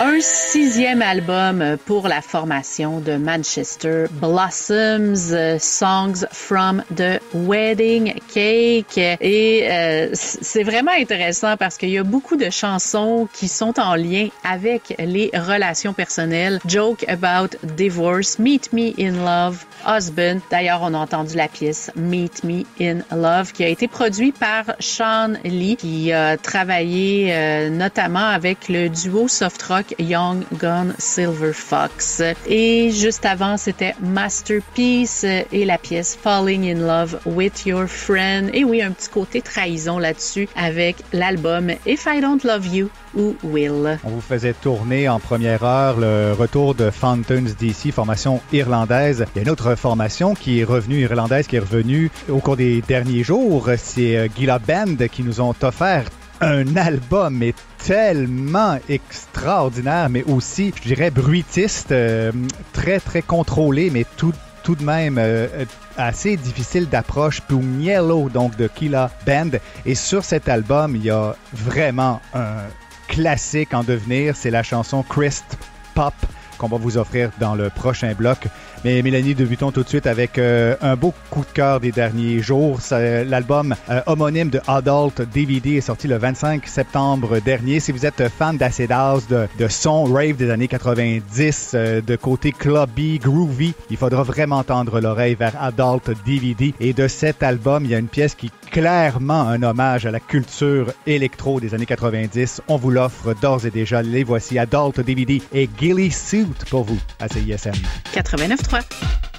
Un 6e album pour la formation de Manchester Blossoms, Songs from the Wedding Cake. Et c'est vraiment intéressant parce qu'il y a beaucoup de chansons qui sont en lien avec les relations personnelles. Joke About Divorce, Meet Me in Love, Husband. D'ailleurs, on a entendu la pièce Meet Me in Love qui a été produite par Sean Lee, qui a travaillé notamment avec le duo soft rock Young Gun Silver Fox. Et juste avant, c'était Masterpiece et la pièce Falling in Love with Your Friend. Et oui, un petit côté trahison là-dessus avec l'album If I Don't Love You, Who Will. On vous faisait tourner en première heure le retour de Fountains DC, formation irlandaise. Il y a une autre formation qui est revenue, irlandaise, qui est revenue au cours des derniers jours. C'est Gila Band qui nous ont offert un album mais tellement extraordinaire, mais aussi, je dirais, bruitiste, très, très contrôlé, mais tout de même assez difficile d'approche. Boom Yellow, donc de Gila Band. Et sur cet album, il y a vraiment un classique en devenir. C'est la chanson Christ Pop qu'on va vous offrir dans le prochain bloc. Mais Mélanie, débutons tout de suite avec un beau coup de cœur des derniers jours. L'album homonyme de Adult DVD est sorti le 25 septembre dernier. Si vous êtes fan d'acid house, de son rave des années 90, de côté clubby, groovy, il faudra vraiment tendre l'oreille vers Adult DVD. Et de cet album, il y a une pièce qui est clairement un hommage à la culture électro des années 90. On vous l'offre d'ores et déjà. Les voici, Adult DVD et Ghillie Suit pour vous à CISM 89.3.